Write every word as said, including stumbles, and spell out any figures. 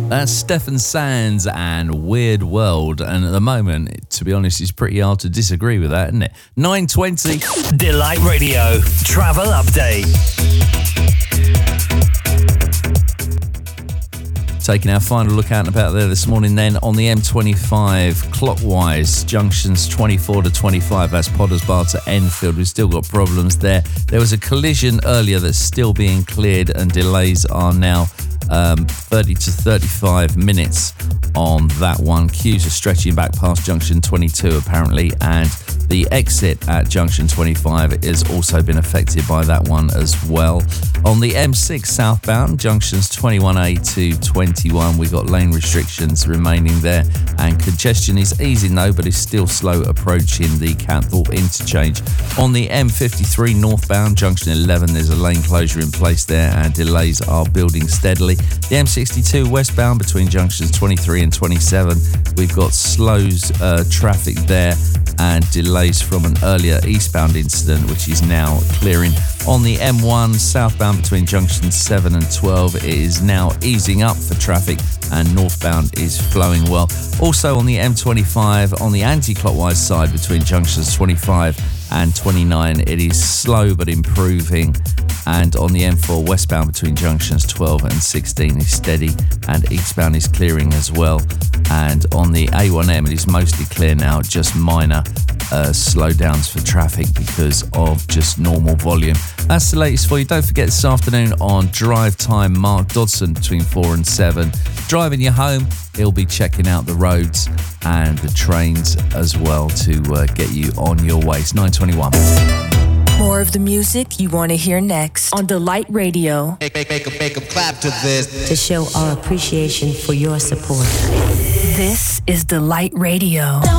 That's Stefan Sands and Weird World, and at the moment, to be honest, it's pretty hard to disagree with that, isn't it? nine twenty. Delight Radio Travel Update. Taking our final look out and about there this morning then on the M twenty-five clockwise, junctions twenty-four to twenty-five, that's Potters Bar to Enfield. We've still got problems there. There was a collision earlier that's still being cleared, and delays are now um, thirty to thirty-five minutes on that one. Queues are stretching back past junction twenty-two apparently, and the exit at junction twenty-five has also been affected by that one as well. On the M six southbound, junctions twenty-one A to twenty-one, we've got lane restrictions remaining there, and congestion is easing though, but is still slow approaching the Canthorpe interchange. On the M fifty-three northbound, junction eleven, there's a lane closure in place there, and delays are building steadily. The M sixty-two westbound between junctions twenty-three and twenty-seven, we've got slows uh, traffic there, and delays from an earlier eastbound incident, which is now clearing. On the M one southbound between junctions seven and twelve, it is now easing up for traffic, and northbound is flowing well. Also on the M twenty-five, on the anti-clockwise side between junctions twenty-five and twenty-nine, it is slow but improving. And on the M four westbound between junctions twelve and sixteen is steady, and eastbound is clearing as well. And on the A one M, it is mostly clear now, just minor uh, slowdowns for traffic because of just normal volume. That's the latest for you. Don't forget this afternoon on Drive Time, Mark Dodson between four and seven. Driving you home, he'll be checking out the roads and the trains as well to uh, get you on your way. It's nine twenty-one. More of the music you want to hear next on Delight Radio. Make, make, make, a, make a clap to this. To show our appreciation for your support. This is Delight Radio.